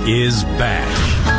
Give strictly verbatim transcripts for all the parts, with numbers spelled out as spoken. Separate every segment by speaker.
Speaker 1: is back.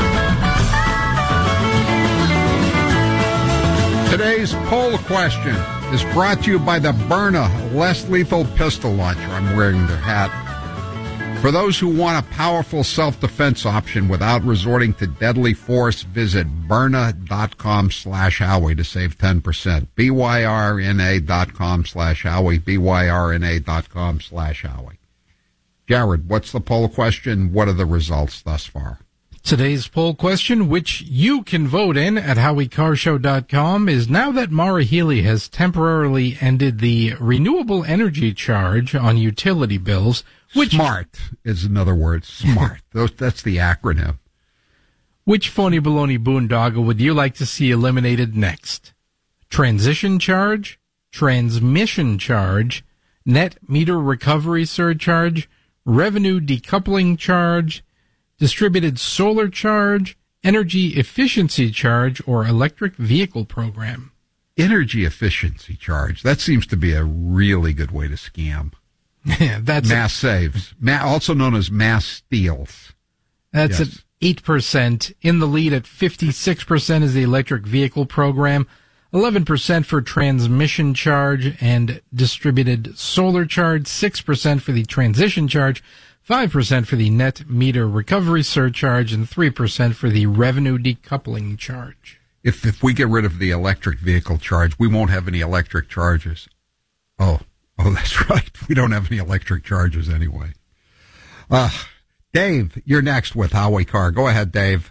Speaker 2: Today's poll question is brought to you by the Byrna Less Lethal Pistol Launcher. I'm wearing the hat. For those who want a powerful self-defense option without resorting to deadly force, visit Byrna.com slash Howie to save ten percent. B-Y-R-N-A dot com slash Howie. B-Y-R-N-A dot com slash Howie. Jared, what's the poll question? What are the results thus far?
Speaker 3: Today's poll question, which you can vote in at Howie Car Show dot com, is now that Maura Healey has temporarily ended the renewable energy charge on utility bills, which
Speaker 2: SMART is another word. SMART. Those, that's the acronym.
Speaker 3: Which phony baloney boondoggle would you like to see eliminated next? Transition charge, transmission charge, net meter recovery surcharge, revenue decoupling charge, distributed solar charge, energy efficiency charge, or electric vehicle program?
Speaker 2: Energy efficiency charge. That seems to be a really good way to scam.
Speaker 3: Yeah, that's
Speaker 2: mass a, saves, Ma- also known as mass steals.
Speaker 3: That's
Speaker 2: yes.
Speaker 3: at eight percent. In the lead at fifty-six percent is the electric vehicle program, eleven percent for transmission charge and distributed solar charge, six percent for the transition charge, five percent for the net meter recovery surcharge, and three percent for the revenue decoupling charge.
Speaker 2: If if we get rid of the electric vehicle charge, we won't have any electric charges. Oh, oh, that's right. We don't have any electric charges anyway. Uh, Dave, you're next with Howie Carr. Go ahead, Dave.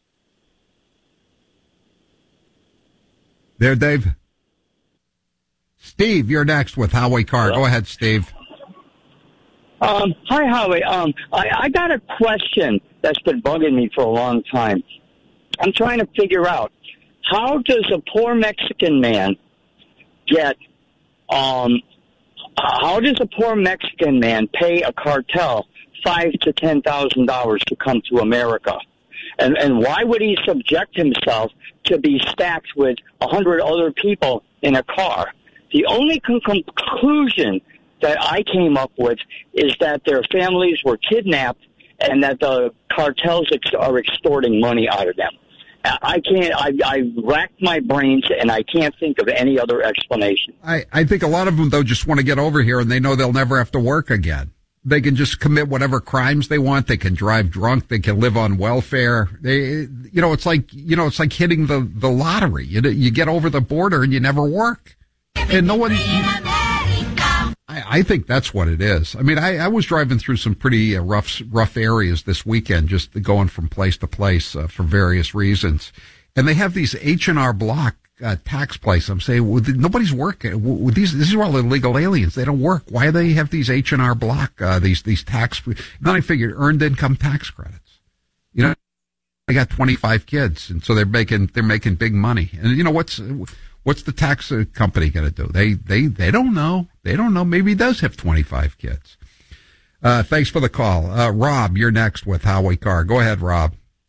Speaker 2: There, Dave. Steve, you're next with Howie Carr. Go ahead, Steve.
Speaker 4: Um, hi, Howie. Um, I, I got a question that's been bugging me for a long time. I'm trying to figure out, how does a poor Mexican man get, um, how does a poor Mexican man pay a cartel five to ten thousand dollars to come to America? And, and why would he subject himself to be stacked with a hundred other people in a car? The only con- conclusion that I came up with is that their families were kidnapped and that the cartels ex- are extorting money out of them. I can't, I, I racked my brains and I can't think of any other explanation.
Speaker 2: I, I think a lot of them, though, just want to get over here and they know they'll never have to work again. They can just commit whatever crimes they want. They can drive drunk. They can live on welfare. They, you know, it's like, you know, it's like hitting the, the lottery. You, you get over the border and you never work. And no one, I, I think that's what it is. I mean, I, I was driving through some pretty uh, rough, rough areas this weekend, just going from place to place uh, for various reasons. And they have these H and R Block uh, tax places. I'm saying, well, nobody's working. Well, these, these are all illegal aliens. They don't work. Why do they have these H and R Block, uh, these, these tax? Then I figured earned income tax credits. You know, I got twenty-five kids, and so they're making, they're making big money. And you know, what's, what's the tax company going to do? They, they, they don't know. They don't know. Maybe he does have twenty-five kids. Uh, thanks for the call. Uh, Rob, you're next with Howie Carr. Go ahead, Rob.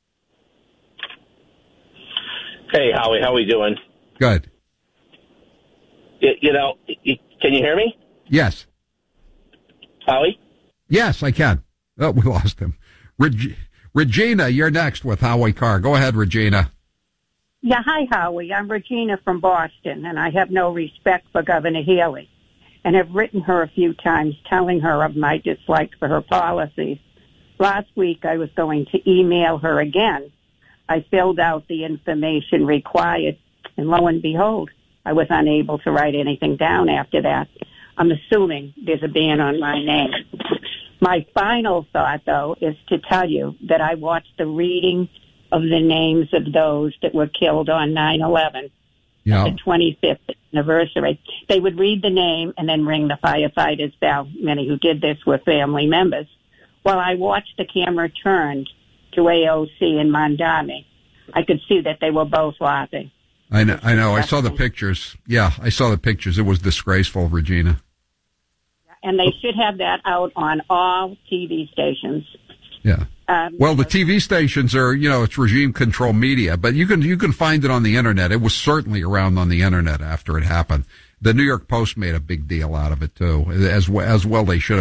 Speaker 5: Hey, Howie, how we doing?
Speaker 2: Good.
Speaker 5: You, you know, you, can you hear me?
Speaker 2: Yes.
Speaker 5: Howie?
Speaker 2: Yes, I can. Oh, we lost him. Reg- Regina, you're next with Howie Carr. Go ahead, Regina.
Speaker 6: Yeah, hi, Howie. I'm Regina from Boston, and I have no respect for Governor Healey, and have written her a few times telling her of my dislike for her policies. Last week, I was going to email her again. I filled out the information required, and lo and behold, I was unable to write anything down after that. I'm assuming there's a ban on my name. My final thought, though, is to tell you that I watched the reading of the names of those that were killed on nine eleven,
Speaker 2: yeah.
Speaker 6: the twenty-fifth anniversary. They would read the name and then ring the firefighters' bell. Many who did this were family members. While I watched the camera turned to A O C and Mondami, I could see that they were both laughing.
Speaker 2: I know. I know. I saw the pictures. Yeah, I saw the pictures. It was disgraceful, Regina.
Speaker 6: And they should have that out on all T V stations.
Speaker 2: Yeah.
Speaker 6: Um,
Speaker 2: well, the T V stations are, you know, it's regime control media, but you can you can find it on the internet. It was certainly around on the internet after it happened. The New York Post made a big deal out of it too, as well, as well they should have.